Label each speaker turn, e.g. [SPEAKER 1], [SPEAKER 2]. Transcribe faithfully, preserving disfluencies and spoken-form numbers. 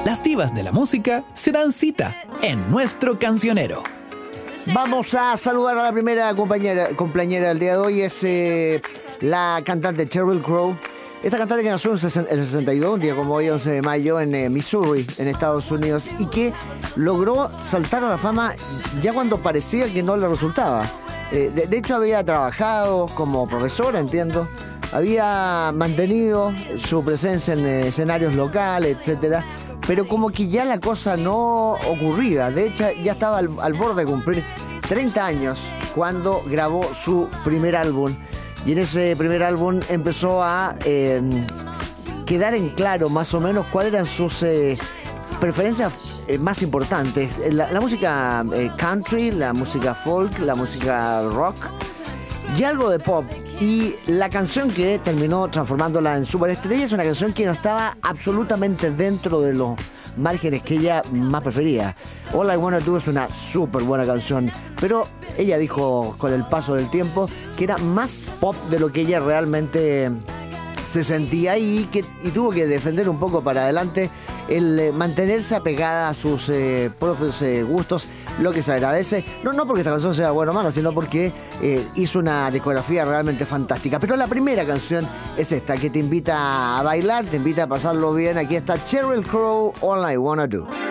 [SPEAKER 1] Las divas de la música se dan cita en nuestro cancionero.
[SPEAKER 2] Vamos a saludar a la primera compañera, compañera del día de hoy. Es eh, la cantante Sheryl Crow. Esta cantante que nació en el sesenta y dos, un día como hoy, once de mayo, en eh, Missouri, en Estados Unidos, y que logró saltar a la fama ya cuando parecía que no le resultaba. Eh, de, de hecho, había trabajado como profesora, entiendo. Había mantenido su presencia en eh, escenarios locales, etcétera, pero como que ya la cosa no ocurría. De hecho, ya estaba al, al borde de cumplir treinta años cuando grabó su primer álbum. Y en ese primer álbum empezó a eh, quedar en claro más o menos cuáles eran sus eh, preferencias eh, más importantes. La, la música eh, country, la música folk, la música rock y algo de pop. Y la canción que terminó transformándola en superestrella es una canción que no estaba absolutamente dentro de los márgenes que ella más prefería. All I Wanna Do es una súper buena canción, pero ella dijo con el paso del tiempo que era más pop de lo que ella realmente se sentía y, que, y tuvo que defender un poco para adelante el eh, mantenerse apegada a sus eh, propios eh, gustos, lo que se agradece, no, no porque esta canción sea buena o mala, sino porque eh, hizo una discografía realmente fantástica. Pero la primera canción es esta, que te invita a bailar, te invita a pasarlo bien. Aquí está Sheryl Crow, All I Wanna Do.